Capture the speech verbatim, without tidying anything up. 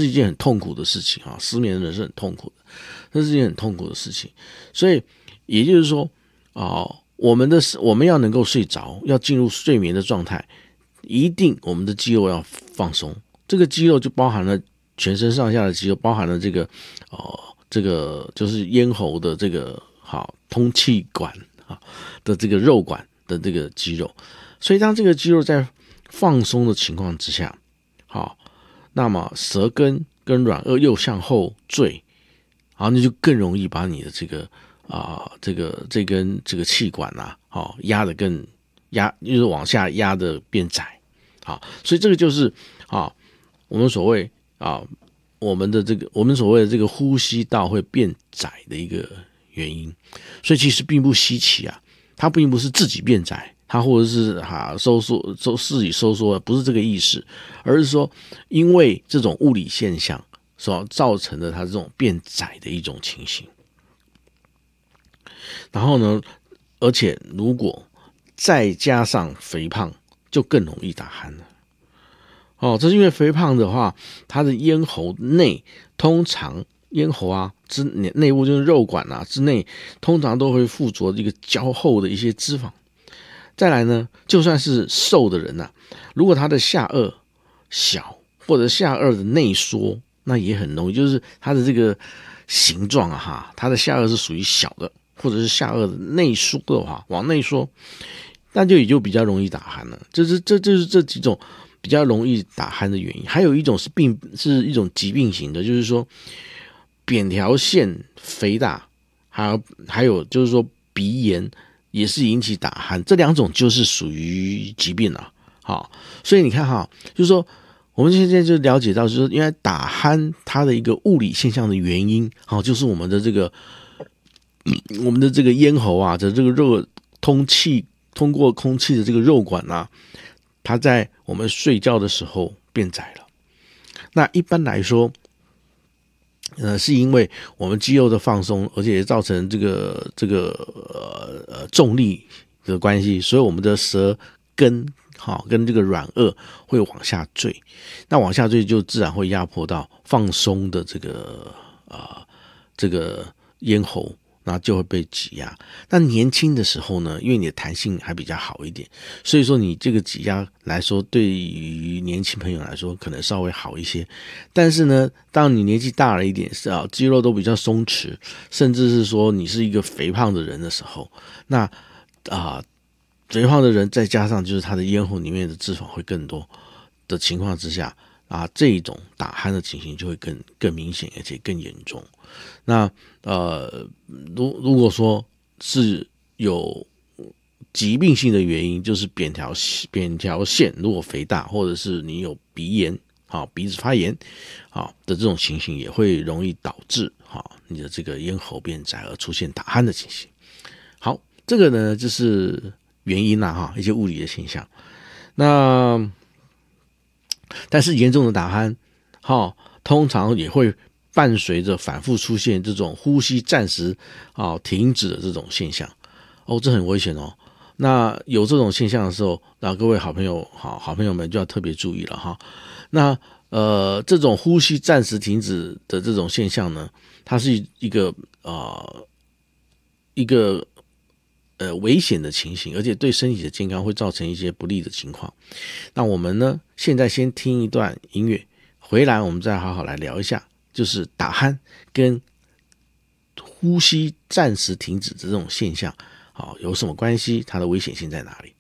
是一件很痛苦的事情啊，失眠的人是很痛苦的，这是一件很痛苦的事情。所以也就是说啊、呃，我们的我们要能够睡着，要进入睡眠的状态，一定我们的肌肉要放松。这个肌肉就包含了全身上下的肌肉，包含了这个哦、呃，这个就是咽喉的这个好通气管啊的这个肉管的这个肌肉。所以当这个肌肉在放松的情况之下，好，那么舌根跟软腭又向后坠，然后那就更容易把你的这个啊、呃、这个这根这个气管啊，好压得更压，就是往下压的变窄，好，所以这个就是啊我们所谓啊我们的这个我们所谓的这个呼吸道会变窄的一个原因。所以其实并不稀奇啊，它并不是自己变窄。它或者是哈收缩收自己收缩，不是这个意思，而是说因为这种物理现象所造成的它这种变窄的一种情形。然后呢，而且如果再加上肥胖，就更容易打鼾了。哦，这是因为肥胖的话，它的咽喉内通常咽喉啊之内部就是肉管啊之内，通常都会附着一个较厚的一些脂肪。再来呢，就算是瘦的人啊，如果他的下颚小或者下颚的内缩，那也很容易，就是他的这个形状啊哈，他的下颚是属于小的，或者是下颚的内缩的话，往内缩，那就也就比较容易打鼾了。这是这就是这几种比较容易打鼾的原因。还有一种是病，是一种疾病型的，就是说扁桃腺肥大，还有还有就是说鼻炎。也是引起打鼾，这两种就是属于疾病了。好，所以你看哈，就是说我们现在就了解到，就是说因为打鼾它的一个物理现象的原因，好，就是我们的这个我们的这个咽喉啊的这个肉通气通过空气的这个肉管啊，它在我们睡觉的时候变窄了。那一般来说。呃，是因为我们肌肉的放松，而且也造成这个这个呃重力的关系，所以我们的舌根好、哦、跟这个软腭会往下坠，那往下坠就自然会压迫到放松的这个啊、呃、这个咽喉，那就会被挤压。那年轻的时候呢，因为你的弹性还比较好一点，所以说你这个挤压来说，对于年轻朋友来说可能稍微好一些。但是呢，当你年纪大了一点，是啊，肌肉都比较松弛，甚至是说你是一个肥胖的人的时候，那啊、呃，肥胖的人再加上就是他的咽喉里面的脂肪会更多的情况之下啊，这种打鼾的情形就会更更明显，而且更严重。那呃，如如果说是有疾病性的原因，就是扁桃扁桃腺如果肥大，或者是你有鼻炎，好鼻子发炎，好的这种情形，也会容易导致好你的这个咽喉变窄而出现打鼾的情形。好，这个呢就是原因啦哈，一些物理的现象。那但是严重的打鼾，好通常也会伴随着反复出现这种呼吸暂时啊停止的这种现象，哦，这很危险哦。那有这种现象的时候，那各位好朋友好好朋友们就要特别注意了哈。那呃，这种呼吸暂时停止的这种现象呢，它是一个啊、呃、一个呃危险的情形，而且对身体的健康会造成一些不利的情况。那我们呢，现在先听一段音乐，回来我们再好好来聊一下。就是打鼾跟呼吸暂时停止的这种现象，好有什么关系？它的危险性在哪里？